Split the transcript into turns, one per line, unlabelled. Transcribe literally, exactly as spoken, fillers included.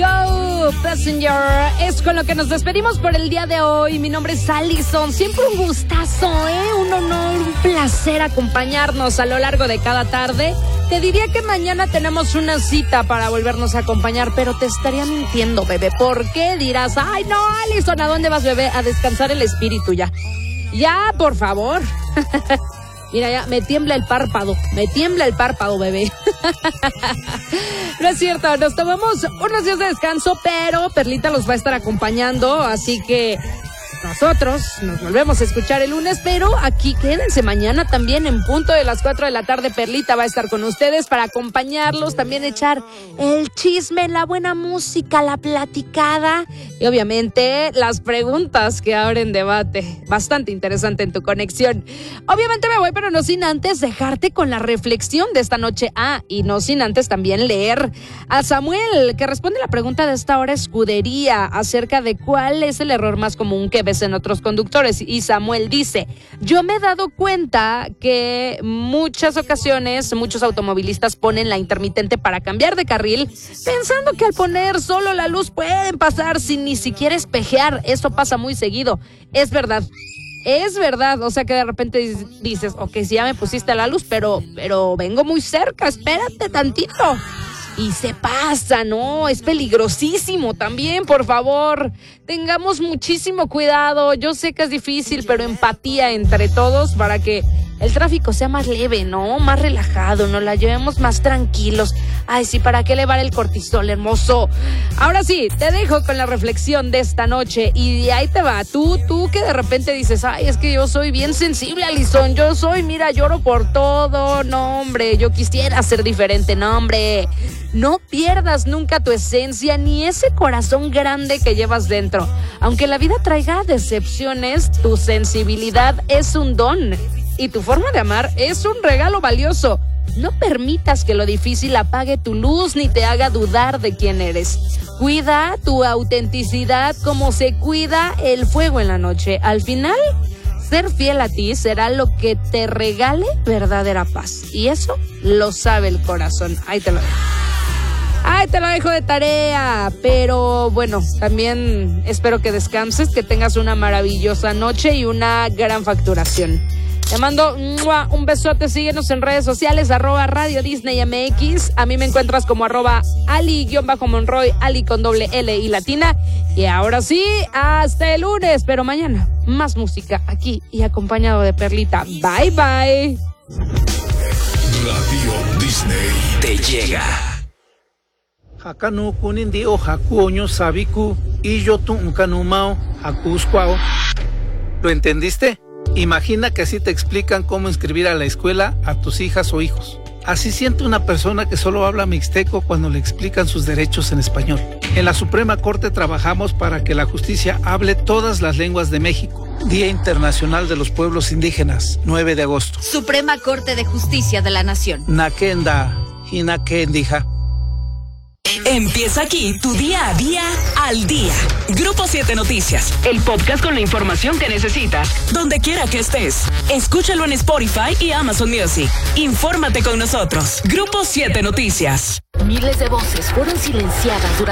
Go, Passenger. Es con lo que nos despedimos por el día de hoy. Mi nombre es Allison. Siempre un gustazo, ¿eh? Un honor, un placer acompañarnos a lo largo de cada tarde. Te diría que mañana tenemos una cita para volvernos a acompañar, pero te estaría mintiendo, bebé. ¿Por qué? Dirás, ay, no, Allison, ¿a dónde vas, bebé? A descansar el espíritu ya. Ya, por favor. Mira, ya me tiembla el párpado, me tiembla el párpado, bebé. No es cierto, nos tomamos unos días de descanso, pero Perlita los va a estar acompañando, así que nosotros nos volvemos a escuchar el lunes, pero aquí quédense mañana también en punto de las cuatro de la tarde. Perlita va a estar con ustedes para acompañarlos, también echar el chisme, la buena música, la platicada y obviamente las preguntas que abren debate. Bastante interesante en tu conexión. Obviamente me voy, pero no sin antes dejarte con la reflexión de esta noche. Ah, y no sin antes también leer a Samuel, que responde la pregunta de esta hora escudería acerca de cuál es el error más común que ves en otros conductores. Y Samuel dice: yo me he dado cuenta que muchas ocasiones muchos automovilistas ponen la intermitente para cambiar de carril, pensando que al poner solo la luz pueden pasar sin ni siquiera espejear. Eso pasa muy seguido. Es verdad. Es verdad, o sea que de repente dices, ok, sí, ya me pusiste la luz, pero, pero vengo muy cerca, espérate tantito. Y se pasa, ¿no? Es peligrosísimo también, por favor. Tengamos muchísimo cuidado. Yo sé que es difícil, pero empatía entre todos para que el tráfico sea más leve, ¿no? Más relajado, nos la llevemos más tranquilos. Ay, sí, ¿para qué elevar el cortisol, hermoso? Ahora sí, te dejo con la reflexión de esta noche y ahí te va. Tú, tú que de repente dices, ay, es que yo soy bien sensible, Allison. Yo soy, mira, lloro por todo. No, hombre, yo quisiera ser diferente. No, hombre, no pierdas nunca tu esencia ni ese corazón grande que llevas dentro. Aunque la vida traiga decepciones, tu sensibilidad es un don. Y tu forma de amar es un regalo valioso. No permitas que lo difícil apague tu luz ni te haga dudar de quién eres. Cuida tu autenticidad como se cuida el fuego en la noche. Al final, ser fiel a ti será lo que te regale verdadera paz. Y eso lo sabe el corazón. Ahí te lo dejo. Ay, te lo dejo de tarea, pero bueno, también espero que descanses, que tengas una maravillosa noche y una gran facturación. Te mando ¡mua! Un besote, síguenos en redes sociales, arroba Radio Disney M X. A mí me encuentras como arroba Ali-Monroy, Ali con doble L y latina. Y ahora sí, hasta el lunes, pero mañana más música aquí y acompañado de Perlita. Bye, bye.
Radio Disney te llega.
Hakanu kunindi o hakuoño sabiku y yo tuncanumao hakuscuao. ¿Lo entendiste? Imagina que así te explican cómo inscribir a la escuela a tus hijas o hijos. Así siente una persona que solo habla mixteco cuando le explican sus derechos en español. En la Suprema Corte trabajamos para que la justicia hable todas las lenguas de México. Día Internacional de los Pueblos Indígenas, nueve de agosto.
Suprema Corte de Justicia de la Nación.
Nakenda, Hinakendija.
Empieza aquí tu día a día al día. Grupo siete Noticias, el podcast con la información que necesitas, donde quiera que estés. Escúchalo en Spotify y Amazon Music. Infórmate con nosotros. Grupo siete Noticias.
Miles de voces fueron silenciadas durante